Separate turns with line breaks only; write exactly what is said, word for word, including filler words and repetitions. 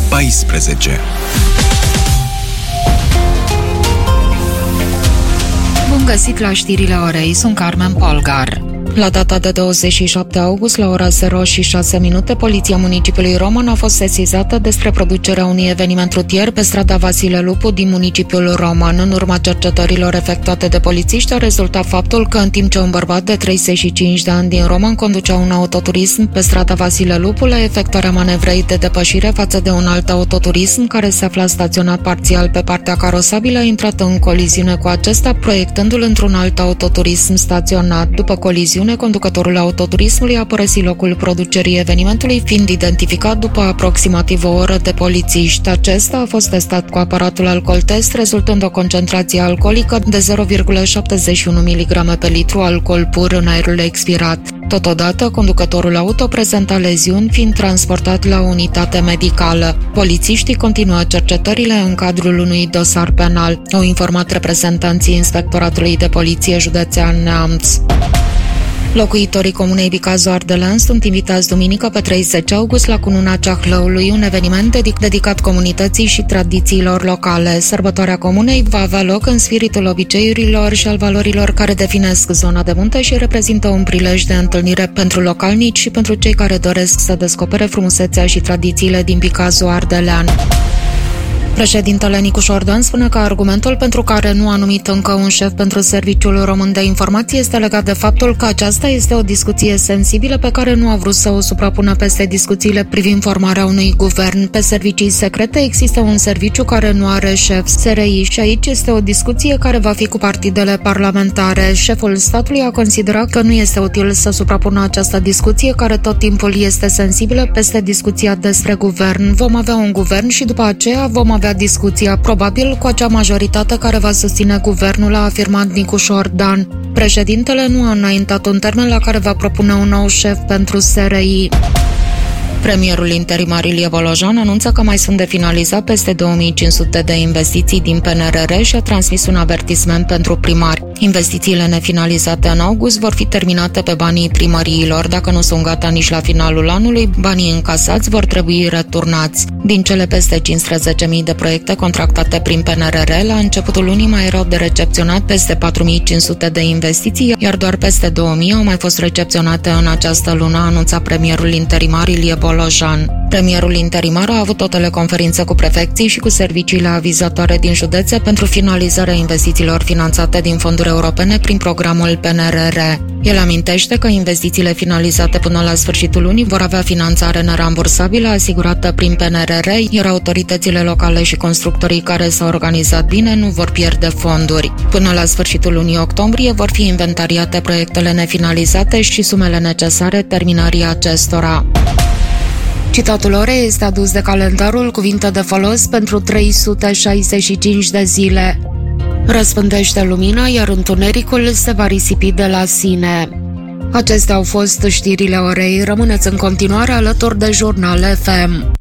paisprezece.
Bun găsit la știrile orei, sunt Carmen Polgar. La data de douăzeci și șapte august, la ora zero și șase minute, Poliția Municipiului Roman a fost sesizată despre producerea unui eveniment rutier pe strada Vasile Lupu din municipiul Roman. În urma cercetărilor efectuate de polițiști, a rezultat faptul că în timp ce un bărbat de treizeci și cinci de ani din Roman conducea un autoturism pe strada Vasile Lupu, la efectuarea manevrei de depășire față de un alt autoturism care se afla staționat parțial pe partea carosabilă, a intrat în coliziune cu acesta, proiectându-l într-un alt autoturism staționat. După coliziune, conducătorul autoturismului a părăsit locul producerii evenimentului, fiind identificat după aproximativ o oră de polițiști. Acesta a fost testat cu aparatul alcool test, rezultând o concentrație alcoolică de zero virgulă șaptezeci și unu miligrame pe litru alcool pur în aerul expirat. Totodată, conducătorul auto prezenta leziuni, fiind transportat la o unitate medicală. Polițiștii continuă cercetările în cadrul unui dosar penal, au informat reprezentanții Inspectoratului de Poliție Județean Neamț. Locuitorii comunei Bicazu Ardelean sunt invitați duminică pe treizeci august la Cununa Ceahlăului, un eveniment dedic- dedicat comunității și tradițiilor locale. Sărbătoarea comunei va avea loc în spiritul obiceiurilor și al valorilor care definesc zona de munte și reprezintă un prilej de întâlnire pentru localnici și pentru cei care doresc să descopere frumusețea și tradițiile din Bicazu Ardelean. Președintele Nicu Șordan spune că argumentul pentru care nu a numit încă un șef pentru Serviciul Român de Informație este legat de faptul că aceasta este o discuție sensibilă pe care nu a vrut să o suprapună peste discuțiile privind formarea unui guvern. Pe servicii secrete există un serviciu care nu are șef, S R I, și aici este o discuție care va fi cu partidele parlamentare. Șeful statului a considerat că nu este util să suprapună această discuție, care tot timpul este sensibilă, peste discuția despre guvern. Vom avea un guvern și după aceea vom avea discuția, probabil cu acea majoritate care va susține guvernul, a afirmat Nicu Șordan. Președintele nu a înaintat un termen la care va propune un nou șef pentru S R I. Premierul interimar Ilie Bolojan anunță că mai sunt de finalizat peste două mii cinci sute de investiții din P N R R și a transmis un avertisment pentru primari. Investițiile nefinalizate în august vor fi terminate pe banii primăriilor. Dacă nu sunt gata nici la finalul anului, banii încasați vor trebui returnați. Din cele peste cincisprezece mii de proiecte contractate prin P N R R, la începutul lunii mai erau de recepționat peste patru mii cinci sute de investiții, iar doar peste două mii au mai fost recepționate în această lună, a anunțat premierul interimar Ilie Bolojan. Premierul interimar a avut o teleconferință cu prefecții și cu serviciile avizatoare din județe pentru finalizarea investițiilor finanțate din fonduri europene prin programul P N R R. El amintește că investițiile finalizate până la sfârșitul lunii vor avea finanțare nerambursabilă asigurată prin P N R R, iar autoritățile locale și constructorii care s-au organizat bine nu vor pierde fonduri. Până la sfârșitul lunii octombrie vor fi inventariate proiectele nefinalizate și sumele necesare terminării acestora. Citatul orei este adus de calendarul Cuvinte de folos pentru trei sute șaizeci și cinci de zile. Răspândește lumina, iar întunericul se va risipi de la sine. Acestea au fost știrile orei. Rămâneți în continuare alături de Jurnal F M.